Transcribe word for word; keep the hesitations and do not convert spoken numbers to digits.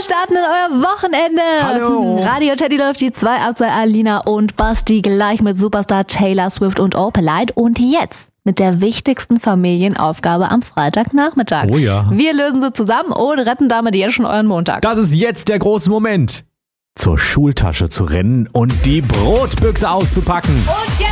starten in euer Wochenende. Hallo. Radio Teddy läuft die zwei ab, zwei Alina und Basti gleich mit Superstar Taylor Swift und Opalite. Und jetzt mit der wichtigsten Familienaufgabe am Freitagnachmittag. Oh ja. Wir lösen sie zusammen und retten damit jetzt schon euren Montag. Das ist jetzt der große Moment, zur Schultasche zu rennen und die Brotbüchse auszupacken. Und jetzt